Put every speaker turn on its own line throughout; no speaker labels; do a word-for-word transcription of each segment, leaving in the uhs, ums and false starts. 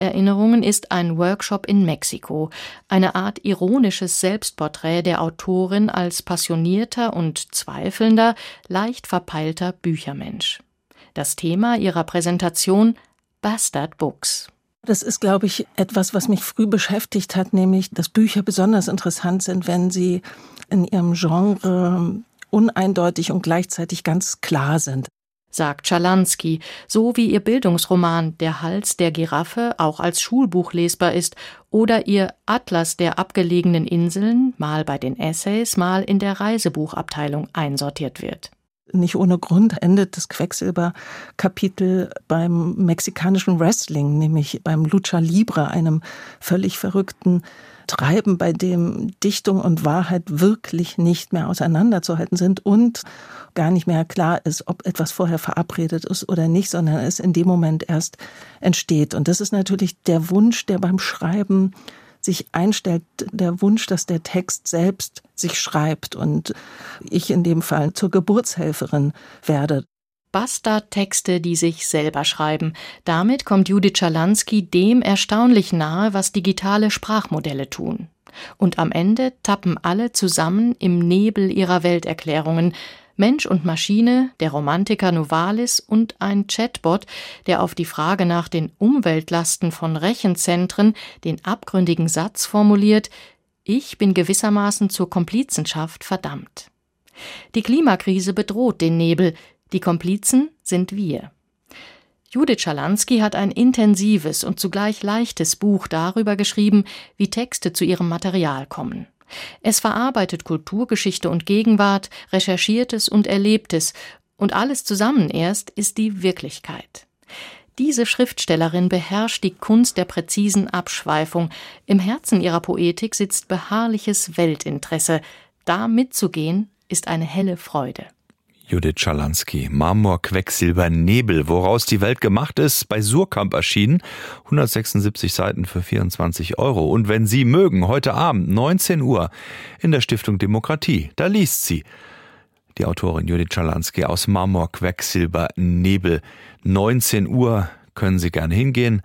Erinnerungen ist ein Workshop in Mexiko, eine Art ironisches Selbstporträt der Autorin als passionierter und zweifelnder, leicht verpeilter Büchermensch. Das Thema ihrer Präsentation: Bastard Books.
Das ist, glaube ich, etwas, was mich früh beschäftigt hat, nämlich, dass Bücher besonders interessant sind, wenn sie in ihrem Genre uneindeutig und gleichzeitig ganz klar sind,
sagt Schalansky, so wie ihr Bildungsroman Der Hals der Giraffe auch als Schulbuch lesbar ist oder ihr Atlas der abgelegenen Inseln mal bei den Essays, mal in der Reisebuchabteilung einsortiert wird.
Nicht ohne Grund endet das Quecksilber-Kapitel beim mexikanischen Wrestling, nämlich beim Lucha Libre, einem völlig verrückten Treiben, bei dem Dichtung und Wahrheit wirklich nicht mehr auseinanderzuhalten sind und gar nicht mehr klar ist, ob etwas vorher verabredet ist oder nicht, sondern es in dem Moment erst entsteht. Und das ist natürlich der Wunsch, der beim Schreiben sich einstellt, der Wunsch, dass der Text selbst sich schreibt und ich in dem Fall zur Geburtshelferin werde.
Bastardtexte, die sich selber schreiben. Damit kommt Judith Schalansky dem erstaunlich nahe, was digitale Sprachmodelle tun. Und am Ende tappen alle zusammen im Nebel ihrer Welterklärungen. Mensch und Maschine, der Romantiker Novalis und ein Chatbot, der auf die Frage nach den Umweltlasten von Rechenzentren den abgründigen Satz formuliert: Ich bin gewissermaßen zur Komplizenschaft verdammt. Die Klimakrise bedroht den Nebel. Die Komplizen sind wir. Judith Schalansky hat ein intensives und zugleich leichtes Buch darüber geschrieben, wie Texte zu ihrem Material kommen. Es verarbeitet Kulturgeschichte und Gegenwart, Recherchiertes und Erlebtes, und alles zusammen erst ist die Wirklichkeit. Diese Schriftstellerin beherrscht die Kunst der präzisen Abschweifung. Im Herzen ihrer Poetik sitzt beharrliches Weltinteresse. Da mitzugehen, ist eine helle Freude.
Judith Schalansky, Marmor, Quecksilber, Nebel, woraus die Welt gemacht ist, bei Suhrkamp erschienen, hundertsechsundsiebzig Seiten für vierundzwanzig Euro. Und wenn Sie mögen, heute Abend, neunzehn Uhr, in der Stiftung Demokratie, da liest sie die Autorin Judith Schalansky aus Marmor, Quecksilber, Nebel. neunzehn Uhr können Sie gerne hingehen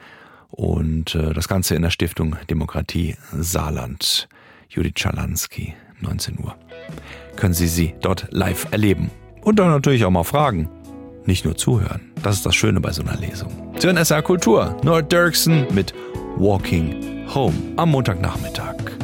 und äh, das Ganze in der Stiftung Demokratie Saarland. Judith Schalansky, neunzehn Uhr. Können Sie sie dort live erleben. Und dann natürlich auch mal fragen, nicht nur zuhören. Das ist das Schöne bei so einer Lesung. Zu N S A Kultur, Noah Derksen mit Walking Home am Montagnachmittag.